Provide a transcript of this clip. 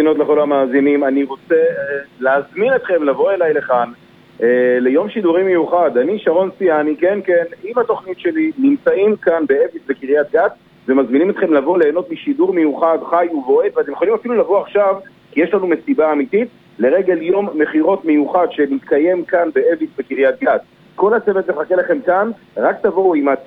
המאזינות, לכל המאזינים. אני רוצה להזמין אתכם לבוא אליי לכאן ליום שידורי מיוחד. אני שרון סיאני, כן, עם התוכנית שלי, נמצאים כאן באביס בקריית גת, ומזמינים אתכם לבוא ליהנות משידור מיוחד, חי ובועט, ואתם יכולים אפילו לבוא עכשיו, כי יש לנו מסיבה אמיתית, לרגל יום מחירות מיוחד שמתקיים כאן באביס בקריית גת. כל הצוות מחכה לכם כאן, רק תבואו עם